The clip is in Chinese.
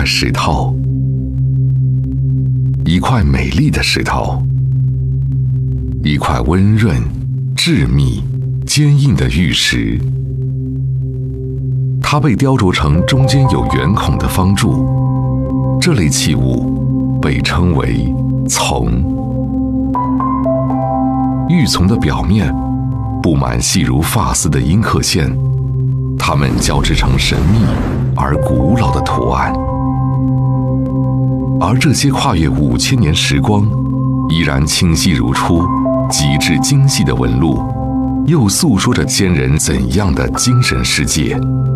块石头，一块美丽的石头，一块温润、致密、坚硬的玉石。它被雕琢成中间有圆孔的方柱，这类器物被称为琮。玉琮的表面布满细如发丝的阴刻线，它们交织成神秘而古老的图案。而这些跨越5000年时光，依然清晰如初、极致精细的纹路，又诉说着先人怎样的精神世界。